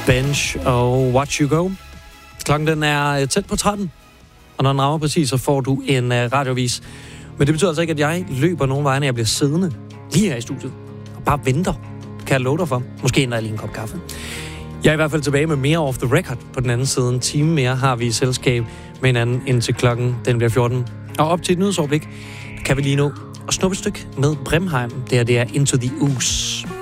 Bench og Watch You Go. Klokken den er tæt på 13, og når den rammer præcis, så får du en radioavis. Men det betyder altså ikke, at jeg løber nogen vegne, jeg bliver siddende lige her i studiet og bare venter. Kan jeg love dig for? Måske endda lige en kop kaffe. Jeg er i hvert fald tilbage med mere off the record på den anden side. En time mere har vi i selskab med hinanden indtil klokken den bliver 14. Og op til et nyhedsoverblik kan vi lige nå at snuppe et stykke med Bremheim. Det er Into the Ooze.